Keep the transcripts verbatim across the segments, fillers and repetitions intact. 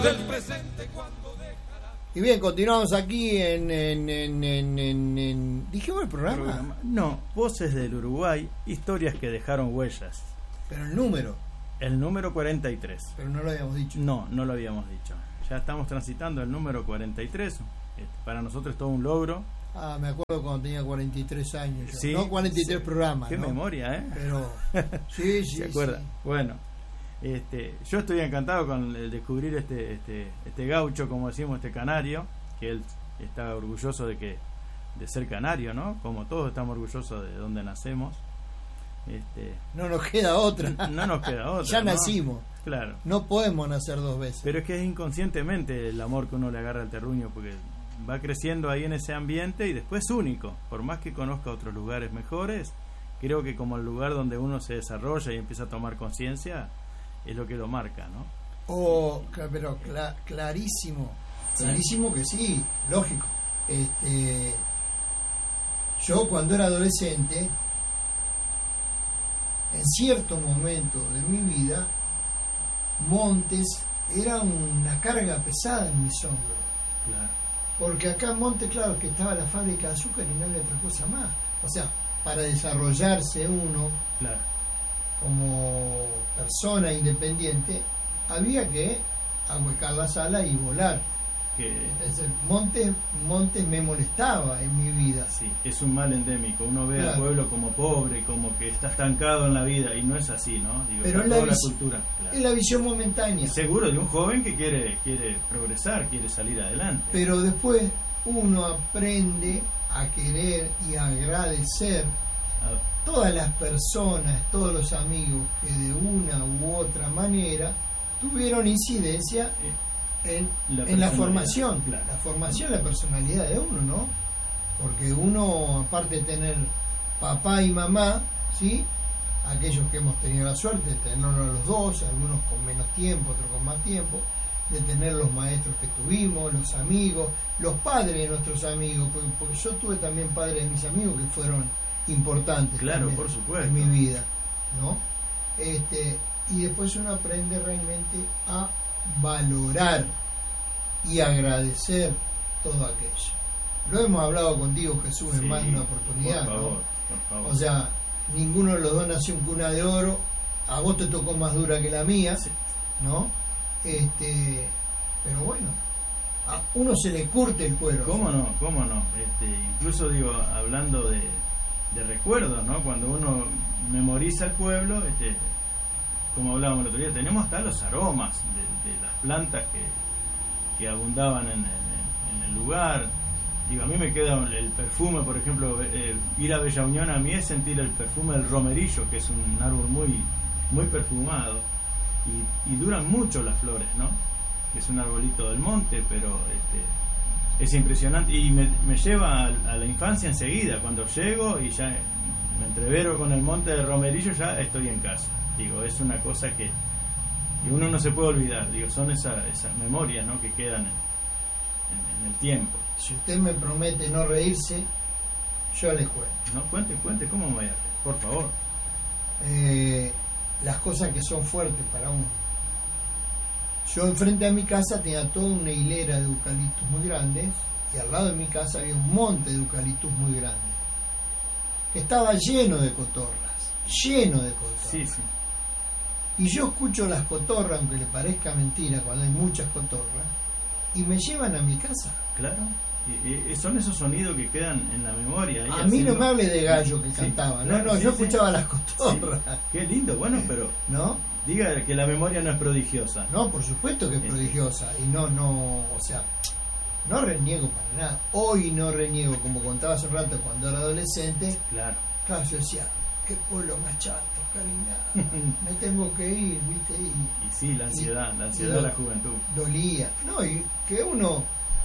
Y bien, continuamos aquí en... en, en, en, en, en ¿dijimos el programa? programa? No, Voces del Uruguay, historias que dejaron huellas. Pero el número. El número cuarenta y tres. Pero no lo habíamos dicho. No, no lo habíamos dicho. Ya estamos transitando el número cuarenta y tres. Para nosotros es todo un logro. Ah, me acuerdo cuando tenía cuarenta y tres años. Yo. Sí, no cuarenta y tres sí. programas. Qué ¿no? memoria, ¿eh? Pero sí, sí. ¿Se acuerda? Sí. Bueno, este, yo estoy encantado con el descubrir este, este, este gaucho, como decimos, este canario, que él está orgulloso de que de ser canario, ¿no? Como todos estamos orgullosos de donde nacemos. Este, no nos queda otra. No nos queda otra. Ya ¿no? nacimos. Claro. No podemos nacer dos veces. Pero es que es inconscientemente el amor que uno le agarra al terruño, porque va creciendo ahí en ese ambiente y después es único. Por más que conozca otros lugares mejores, creo que como el lugar donde uno se desarrolla y empieza a tomar conciencia, es lo que lo marca, ¿no? Oh, pero cla- clarísimo. Clarísimo que sí, lógico. Este, yo cuando era adolescente, en cierto momento de mi vida, Montes era una carga pesada en mis hombros. Claro. Porque acá en Montes, claro, que estaba la fábrica de azúcar y no había otra cosa más. O sea, para desarrollarse uno, claro, como persona independiente, había que ahuecar la sala y volar. Que Entonces, Montes, Montes me molestaba en mi vida. Sí, es un mal endémico. Uno ve claro. al pueblo como pobre, como que está estancado en la vida, y no es así, ¿no? Digo, pero es la, toda vis- la cultura. Claro. Es la visión momentánea. Seguro de un joven que quiere quiere progresar, quiere salir adelante. Pero después uno aprende a querer y a agradecer a todas las personas, todos los amigos que de una u otra manera tuvieron incidencia Eh. En la, La en la formación, claro. la formación, la personalidad de uno, ¿no? Porque uno, aparte de tener papá y mamá, ¿sí? Aquellos que hemos tenido la suerte de tenerlos los dos, algunos con menos tiempo, otros con más tiempo, de tener los maestros que tuvimos, los amigos, los padres de nuestros amigos, porque, porque yo tuve también padres de mis amigos que fueron importantes, claro, por supuesto, en mi vida, ¿no? Este, y después uno aprende realmente a valorar y agradecer todo aquello. Lo hemos hablado contigo, Jesús, en sí, más de una oportunidad, por favor, ¿no? por favor. O sea, ninguno de los dos nació en cuna de oro, a vos te tocó más dura que la mía, sí, ¿no? Este, pero bueno, a uno se le curte el cuero. ¿Cómo no? ¿Cómo no? Este, incluso digo, hablando de, de recuerdos, ¿no? Cuando uno memoriza el pueblo, este, como hablábamos el otro día, tenemos hasta los aromas de, de las plantas que, que abundaban en, en, en el lugar. Digo, a mí me queda el perfume, por ejemplo, eh, ir a Bella Unión a mí es sentir el perfume del romerillo, que es un árbol muy muy perfumado, y, y duran mucho las flores, ¿no? Es un arbolito del monte, pero este, es impresionante, y me, me lleva a, a la infancia enseguida. Cuando llego y ya me entrevero con el monte de romerillo, ya estoy en casa. Digo, es una cosa que, que uno no se puede olvidar. Digo, son esas esas memorias, ¿no?, que quedan en, en, en el tiempo. Si usted me promete no reírse, yo le cuento. No, cuente, cuente, ¿cómo me voy a reír? Por favor. Eh, las cosas que son fuertes para uno. Yo enfrente a mi casa tenía toda una hilera de eucaliptus muy grandes, y al lado de mi casa había un monte de eucaliptus muy grande, que estaba lleno de cotorras, lleno de cotorras. Sí, sí. Y yo escucho las cotorras, aunque le parezca mentira, cuando hay muchas cotorras, y me llevan a mi casa. Claro. Y, y son esos sonidos que quedan en la memoria. A mí no me hable de gallo que sí, cantaba, claro, no, no, sí, yo sí. escuchaba las cotorras. Sí. Qué lindo, bueno, pero ¿no? Diga que la memoria no es prodigiosa. No, por supuesto que es prodigiosa, y no, no, o sea, no reniego para nada. Hoy no reniego, como contaba hace un rato cuando era adolescente. Claro. Claro, yo decía, qué pueblo más chato, Karina, me tengo que ir, ¿viste? Y, y sí, la ansiedad, y, la ansiedad de la juventud. Dolía, ¿no? Y que uno,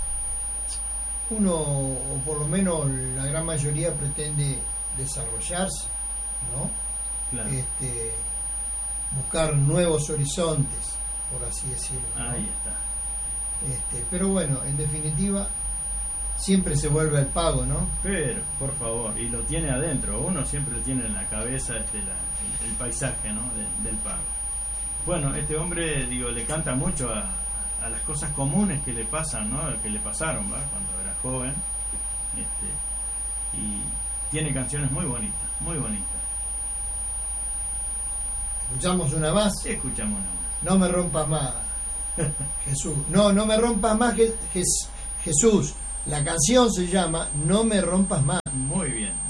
uno, o por lo menos la gran mayoría, pretende desarrollarse, ¿no? Claro. Este, buscar nuevos horizontes, por así decirlo, ¿no? Ahí está. Este, pero bueno, en definitiva, siempre se vuelve al pago, ¿no? Pero, por favor, y lo tiene adentro, uno siempre tiene en la cabeza este, la, el, el paisaje, ¿no?, de, del pago. Bueno, este hombre, digo, le canta mucho a, a las cosas comunes que le pasan, ¿no? Que le pasaron, ¿va? Cuando era joven. Este, y tiene canciones muy bonitas, muy bonitas. ¿Escuchamos una más? Sí, escuchamos una más. No me rompas más, Jesús. No, no me rompas más, Je- Je- Jesús. La canción se llama No me rompas más. Muy bien.